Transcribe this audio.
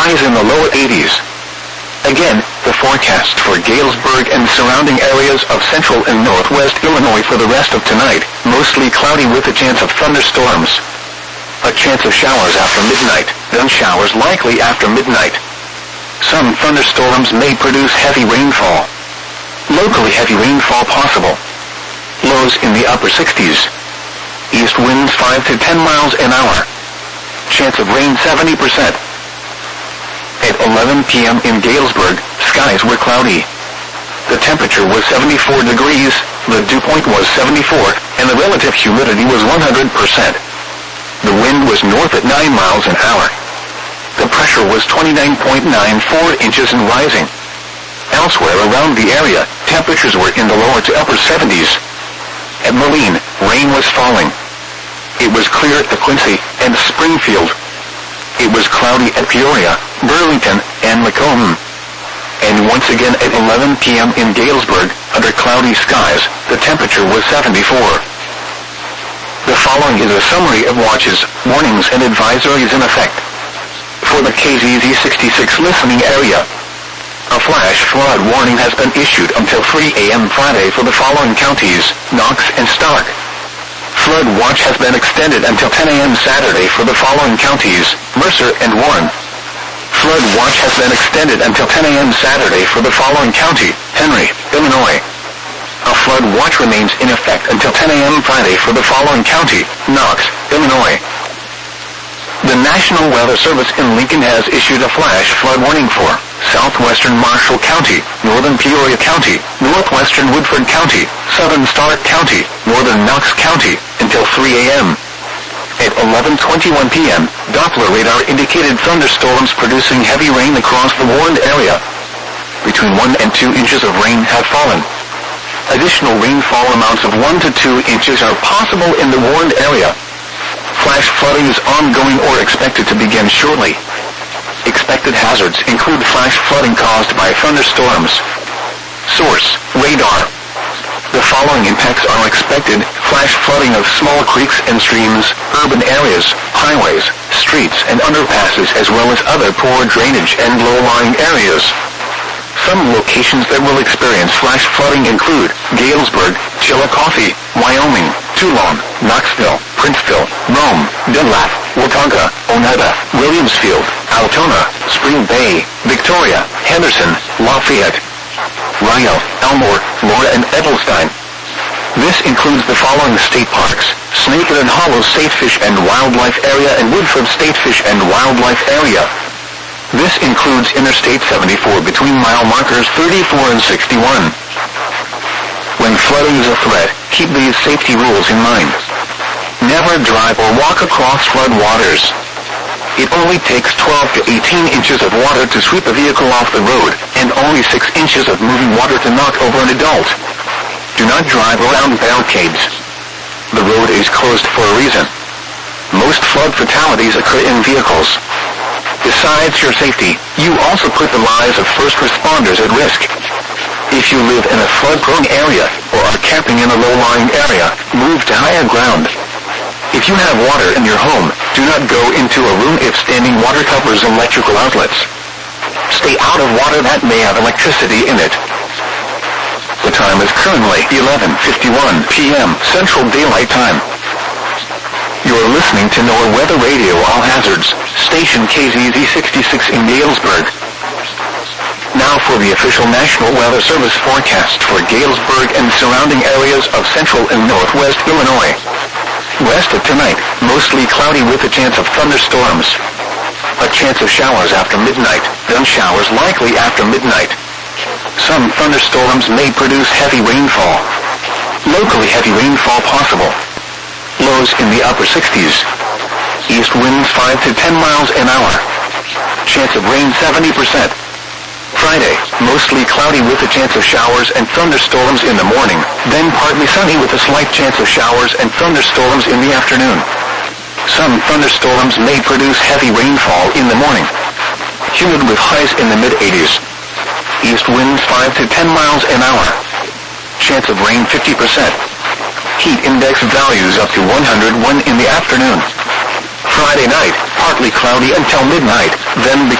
highs in the lower 80s. Again, the forecast for Galesburg and surrounding areas of central and northwest Illinois for the rest of tonight, mostly cloudy with a chance of thunderstorms. A chance of showers after midnight, then showers likely after midnight. Some thunderstorms may produce heavy rainfall. Locally heavy rainfall possible. Lows in the upper 60s. East winds 5 to 10 miles an hour. Chance of rain 70%. At 11 p.m. in Galesburg, skies were cloudy. The temperature was 74 degrees, the dew point was 74, and the relative humidity was 100%. The wind was north at 9 miles an hour. The pressure was 29.94 inches and rising. Elsewhere around the area, temperatures were in the lower to upper 70s. At Moline, rain was falling. It was clear at Quincy and Springfield. It was cloudy at Peoria, Burlington, and Macomb. And once again at 11 p.m. in Galesburg, under cloudy skies, the temperature was 74. The following is a summary of watches, warnings, and advisories in effect. For the KZZ66 listening area, a flash flood warning has been issued until 3 a.m. Friday for the following counties: Knox and Stark. Flood watch has been extended until 10 a.m. Saturday for the following counties: Mercer and Warren. Flood watch has been extended until 10 a.m. Saturday for the following county: Henry, Illinois. A flood watch remains in effect until 10 a.m. Friday for the following county: Knox, Illinois. The National Weather Service in Lincoln has issued a flash flood warning for southwestern Marshall County, northern Peoria County, northwestern Woodford County, southern Stark County, northern Knox County, until 3 a.m. At 11:21 p.m., Doppler radar indicated thunderstorms producing heavy rain across the warned area. Between 1 and 2 inches of rain have fallen. Additional rainfall amounts of 1 to 2 inches are possible in the warned area. Flash flooding is ongoing or expected to begin shortly. Expected hazards include flash flooding caused by thunderstorms. Source: radar. The following impacts are expected: flash flooding of small creeks and streams, urban areas, highways, streets and underpasses, as well as other poor drainage and low-lying areas. Some locations that will experience flash flooding include Galesburg, Chillicothe, Wyoming, Toulon, Knoxville, Princeville, Rome, Dunlap, Watauga, Oneida, Williamsfield, Altoona, Spring Bay, Victoria, Henderson, Lafayette, Ryle, Elmore, Laura and Edelstein. This includes the following state parks: Snake and Hollow State Fish and Wildlife Area and Woodford State Fish and Wildlife Area. This includes Interstate 74 between mile markers 34 and 61. When flooding is a threat, keep these safety rules in mind. Never drive or walk across flood waters. It only takes 12 to 18 inches of water to sweep a vehicle off the road, and only 6 inches of moving water to knock over an adult. Do not drive around barricades. The road is closed for a reason. Most flood fatalities occur in vehicles. Besides your safety, you also put the lives of first responders at risk. If you live in a flood-prone area or are camping in a low-lying area, move to higher ground. If you have water in your home, do not go into a room if standing water covers electrical outlets. Stay out of water that may have electricity in it. The time is currently 11:51 p.m. Central Daylight Time. You're listening to NOAA Weather Radio All Hazards, station KZZ66 in Galesburg. Now for the official National Weather Service forecast for Galesburg and surrounding areas of central and northwest Illinois. West of tonight, mostly cloudy with a chance of thunderstorms. A chance of showers after midnight, then showers likely after midnight. Some thunderstorms may produce heavy rainfall. Locally heavy rainfall possible. Lows in the upper 60s. East winds 5 to 10 miles an hour. Chance of rain 70%. Friday, mostly cloudy with a chance of showers and thunderstorms in the morning, then partly sunny with a slight chance of showers and thunderstorms in the afternoon. Some thunderstorms may produce heavy rainfall in the morning. Humid with highs in the mid-80s. East winds 5 to 10 miles an hour. Chance of rain 50%. Heat index values up to 101 in the afternoon. Friday night, partly cloudy until midnight, then